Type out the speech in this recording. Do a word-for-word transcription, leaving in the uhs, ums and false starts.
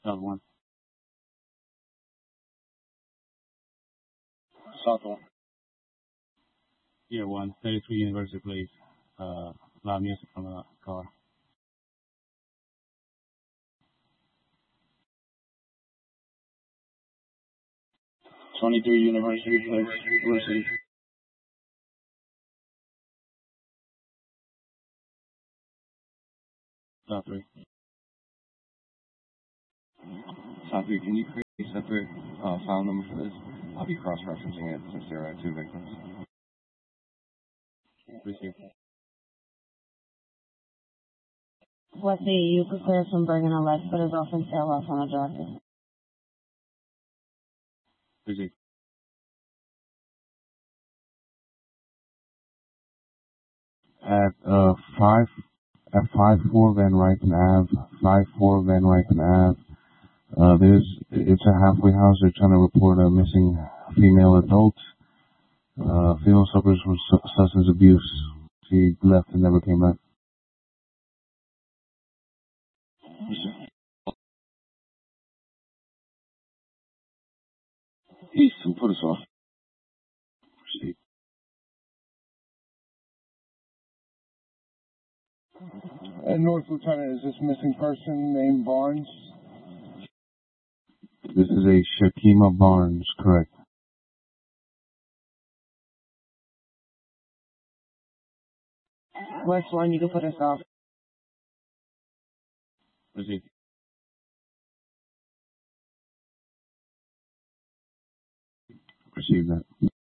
South one. South one. Year one, thirty-three University Place. Uh, loud music from the car. twenty-three University Place, University. South three. South three, can you create a separate uh, file number for this? I'll be cross-referencing it since there are two victims. Received. Wesley, you could clear from Bergen and Lex, but his offense tail off on the drive. Received. At uh five at five four Van Ryken Ave, five four Van Ryken Ave. Uh, there's it's a halfway house. They're trying to report a missing female adult. Uh, female suffers from su- substance abuse. She left and never came back. East, who put us off? Proceed. And North Lieutenant, is this missing person named Barnes? This is a Shakima Barnes, correct? West one, you can put us off. Received. Receive that.